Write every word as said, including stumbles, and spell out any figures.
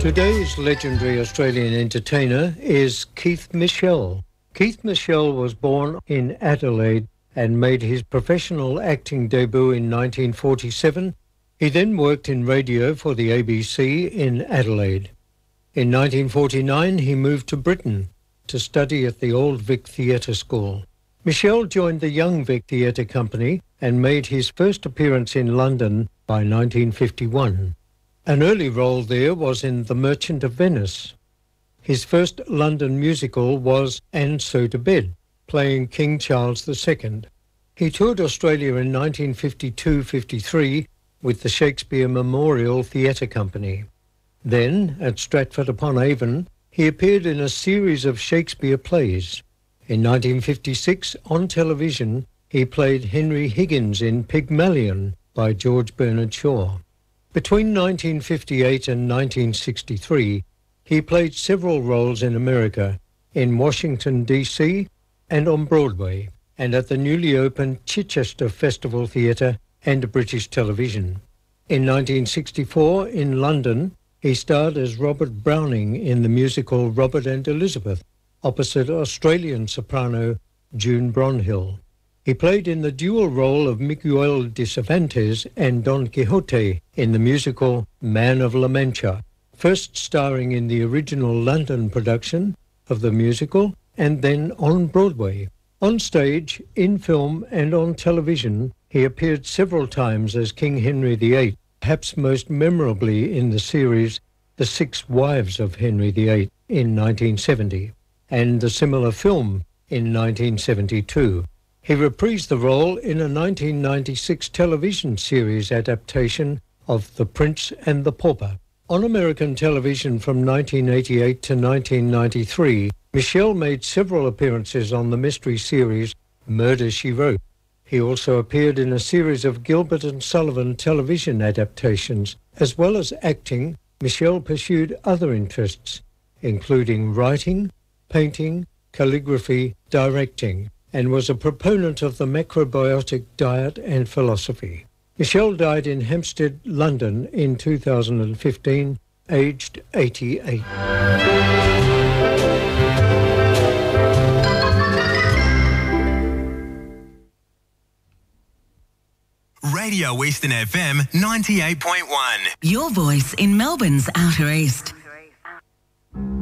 Today's legendary Australian entertainer is Keith Michell. Keith Michell was born in Adelaide and made his professional acting debut in nineteen forty-seven. He then worked in radio for the A B C in Adelaide. In nineteen forty-nine, he moved to Britain to study at the Old Vic Theatre School. Michell joined the Young Vic Theatre Company and made his first appearance in London by nineteen fifty-one. An early role there was in The Merchant of Venice. His first London musical was And So to Bed, playing King Charles the Second. He toured Australia in nineteen fifty-two fifty-three with the Shakespeare Memorial Theatre Company. Then, at Stratford-upon-Avon, he appeared in a series of Shakespeare plays. In nineteen fifty-six, on television, he played Henry Higgins in Pygmalion by George Bernard Shaw. Between nineteen fifty-eight and nineteen sixty-three, he played several roles in America, in Washington, D C, and on Broadway, and at the newly opened Chichester Festival Theatre and British Television. In nineteen sixty-four, in London, he starred as Robert Browning in the musical Robert and Elizabeth, opposite Australian soprano June Bronhill. He played in the dual role of Miguel de Cervantes and Don Quixote in the musical Man of La Mancha, first starring in the original London production of the musical and then on Broadway. On stage, in film and on television, he appeared several times as King Henry the Eighth, perhaps most memorably in the series The Six Wives of Henry the Eighth in nineteen seventy, and the similar film in nineteen seventy-two. He reprised the role in a nineteen ninety-six television series adaptation of The Prince and the Pauper. On American television from nineteen eighty-eight to nineteen ninety-three, Michell made several appearances on the mystery series Murder, She Wrote. He also appeared in a series of Gilbert and Sullivan television adaptations. As well as acting, Michell pursued other interests, including writing, painting, calligraphy, directing, and was a proponent of the macrobiotic diet and philosophy. Michell died in Hampstead, London in two thousand fifteen, aged eighty-eight. Radio Eastern F M ninety-eight point one. Your voice in Melbourne's Outer East.